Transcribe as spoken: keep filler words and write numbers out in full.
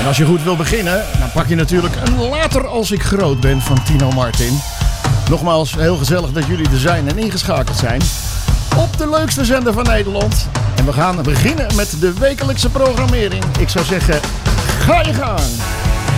En als je goed wil beginnen, dan pak je natuurlijk een Later als ik groot ben van Tino Martin. Nogmaals, heel gezellig dat jullie er zijn en ingeschakeld zijn. Op de leukste zender van Nederland. En we gaan beginnen met de wekelijkse programmering. Ik zou zeggen, ga je gang!